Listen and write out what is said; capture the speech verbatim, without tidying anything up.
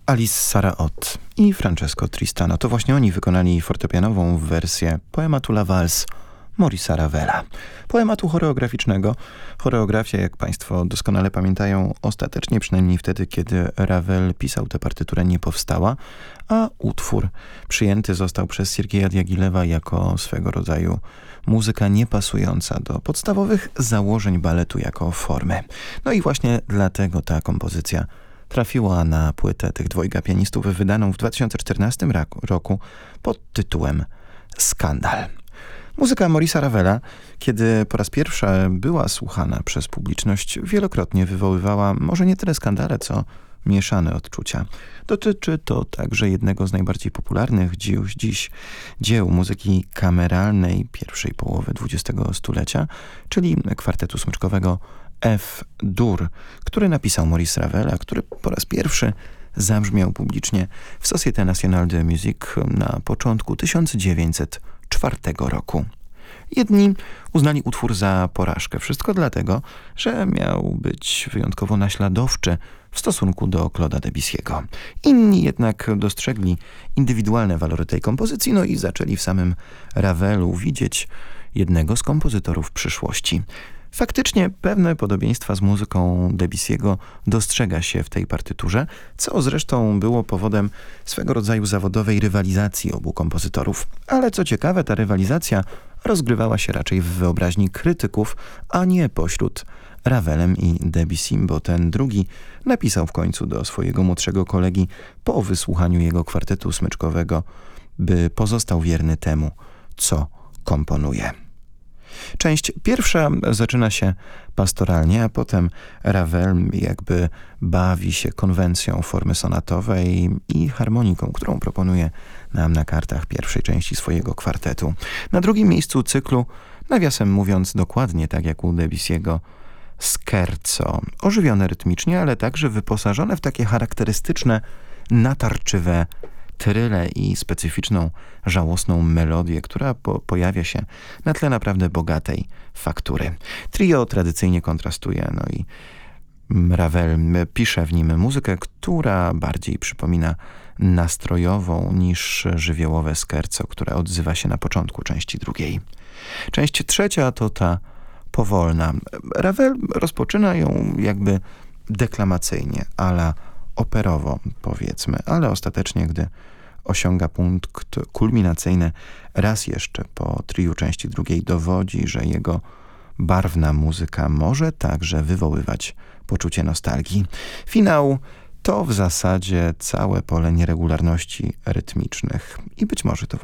Alice Saraot i Francesco Tristano. To właśnie oni wykonali fortepianową wersję poematu La Valse Maurice'a Ravela. Poematu choreograficznego. Choreografia, jak państwo doskonale pamiętają, ostatecznie, przynajmniej wtedy, kiedy Ravel pisał tę partyturę, nie powstała, a utwór przyjęty został przez Siergieja Diagilewa jako swego rodzaju muzyka niepasująca do podstawowych założeń baletu jako formy. No i właśnie dlatego ta kompozycja trafiła na płytę tych dwojga pianistów wydaną w dwa tysiące czternastym roku pod tytułem Skandal. Muzyka Maurice'a Ravela, kiedy po raz pierwszy była słuchana przez publiczność, wielokrotnie wywoływała może nie tyle skandale, co mieszane odczucia. Dotyczy to także jednego z najbardziej popularnych dziś, dziś dzieł muzyki kameralnej pierwszej połowy dwudziestego stulecia, czyli kwartetu smyczkowego F-dur, który napisał Maurice Ravel, a który po raz pierwszy zabrzmiał publicznie w Société Nationale de Musique na początku tysiąc dziewięćset czwartego roku. Jedni uznali utwór za porażkę. Wszystko dlatego, że miał być wyjątkowo naśladowczy w stosunku do Claude'a Debussy'ego. Inni jednak dostrzegli indywidualne walory tej kompozycji, no i zaczęli w samym Ravelu widzieć jednego z kompozytorów przyszłości. Faktycznie pewne podobieństwa z muzyką Debussy'ego dostrzega się w tej partyturze, co zresztą było powodem swego rodzaju zawodowej rywalizacji obu kompozytorów. Ale co ciekawe, ta rywalizacja rozgrywała się raczej w wyobraźni krytyków, a nie pośród Ravelem i Debussym, bo ten drugi napisał w końcu do swojego młodszego kolegi po wysłuchaniu jego kwartetu smyczkowego, by pozostał wierny temu, co komponuje. Część pierwsza zaczyna się pastoralnie, a potem Ravel jakby bawi się konwencją formy sonatowej i harmoniką, którą proponuje nam na kartach pierwszej części swojego kwartetu. Na drugim miejscu cyklu, nawiasem mówiąc dokładnie tak jak u Debussy'ego, scherzo, ożywione rytmicznie, ale także wyposażone w takie charakterystyczne, natarczywe tryle i specyficzną, żałosną melodię, która po pojawia się na tle naprawdę bogatej faktury. Trio tradycyjnie kontrastuje, no i Ravel pisze w nim muzykę, która bardziej przypomina nastrojową niż żywiołowe scherzo, które odzywa się na początku części drugiej. Część trzecia to ta powolna. Ravel rozpoczyna ją jakby deklamacyjnie, a la operowo, powiedzmy, ale ostatecznie, gdy osiąga punkt kulminacyjny, raz jeszcze po triu części drugiej dowodzi, że jego barwna muzyka może także wywoływać poczucie nostalgii. Finał to w zasadzie całe pole nieregularności rytmicznych i być może to